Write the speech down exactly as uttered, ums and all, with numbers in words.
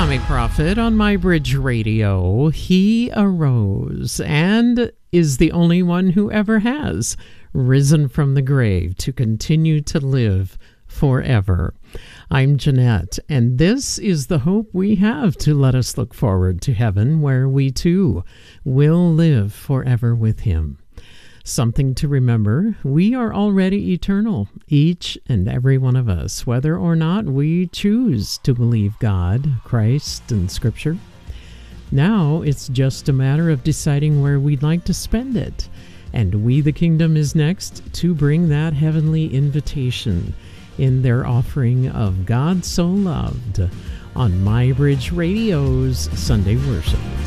Tommy Prophet on My Bridge Radio. He arose and is the only one who ever has risen from the grave to continue to live forever. I'm Jeanette, and this is the hope we have to let us look forward to heaven, where we too will live forever with him. Something to remember, we are already eternal, each and every one of us, whether or not we choose to believe God, Christ, and Scripture. Now it's just a matter of deciding where we'd like to spend it, and We the Kingdom is next to bring that heavenly invitation in their offering of God So Loved on My Bridge Radio's Sunday Worship.